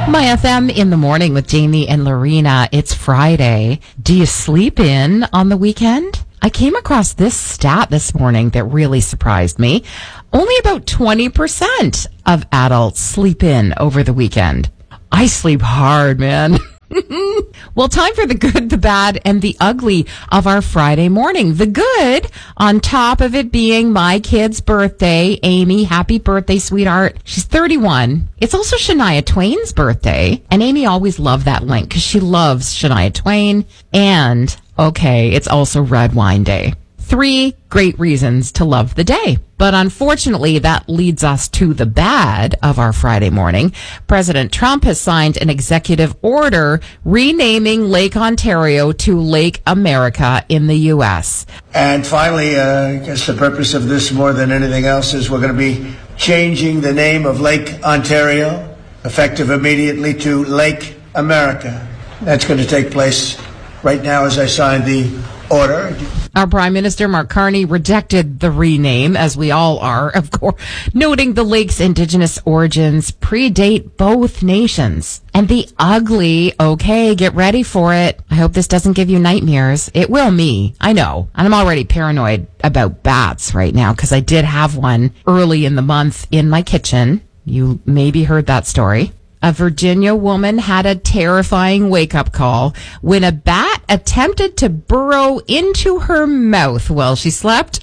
My FM in the morning with Jamie and Lorena. It's Friday. Do you sleep in on the weekend? I came across this stat this morning that really surprised me. Only about 20% of adults sleep in over the weekend. I sleep hard, man. Well, time for the good, the bad, and the ugly of our Friday morning. The good, on top of it being my kid's birthday. Amy, happy birthday, sweetheart. She's 31. It's also Shania Twain's birthday. And Amy always loved that link because she loves Shania Twain. And, okay, it's also Red Wine Day. 3 great reasons to love the day. But unfortunately, that leads us to the bad of our Friday morning. President Trump has signed an executive order renaming Lake Ontario to Lake America in the U.S. And finally, I guess the purpose of this more than anything else is we're going to be changing the name of Lake Ontario, effective immediately, to Lake America. That's going to take place right now as I sign the order. Our Prime Minister, Mark Carney, rejected the rename, as we all are, of course, noting the lake's indigenous origins predate both nations. And the ugly, okay, get ready for it. I hope this doesn't give you nightmares. It will me. I know. And I'm already paranoid about bats right now because I did have one early in the month in my kitchen. You maybe heard that story. A Virginia woman had a terrifying wake-up call when a bat attempted to burrow into her mouth while she slept.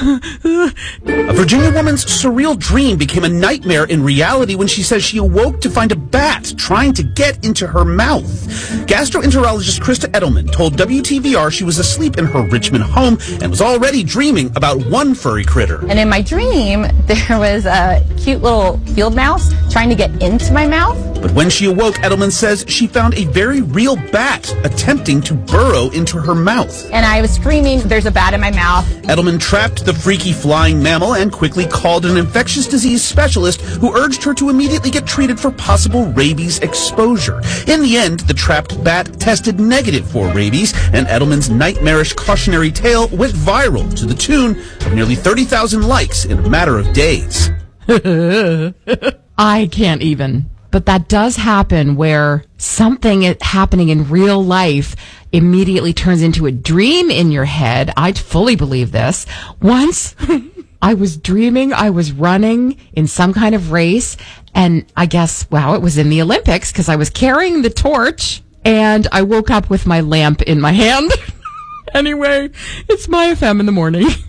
A Virginia woman's surreal dream became a nightmare in reality when she says she awoke to find a bat trying to get into her mouth. Gastroenterologist Krista Edelman told WTVR she was asleep in her Richmond home and was already dreaming about one furry critter. And in my dream, there was a cute little field mouse trying to get into my mouth. But when she awoke, Edelman says she found a very real bat attempting to burrow into her mouth. And I was screaming, there's a bat in my mouth. Edelman trapped the freaky flying mammal and quickly called an infectious disease specialist who urged her to immediately get treated for possible rabies exposure. In the end, the trapped bat tested negative for rabies, and Edelman's nightmarish cautionary tale went viral to the tune of nearly 30,000 likes in a matter of days. I can't even. But that does happen where something happening in real life immediately turns into a dream in your head. I fully believe this. Once I was dreaming I was running in some kind of race, and I guess, it was in the Olympics because I was carrying the torch, and I woke up with my lamp in my hand. Anyway, it's my FM in the morning.